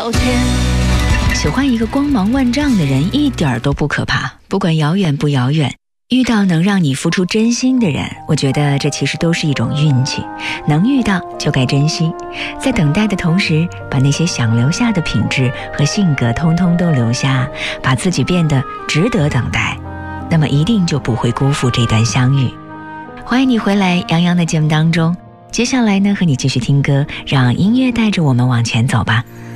抱歉。 喜欢一个光芒万丈的人一点都不可怕，不管遥远不遥远，遇到能让你付出真心的人，我觉得这其实都是一种运气，能遇到就该珍惜。在等待的同时，把那些想留下的品质和性格通通都留下，把自己变得值得等待，那么一定就不会辜负这段相遇。欢迎你回来杨洋的节目当中，接下来呢，和你继续听歌，让音乐带着我们往前走吧。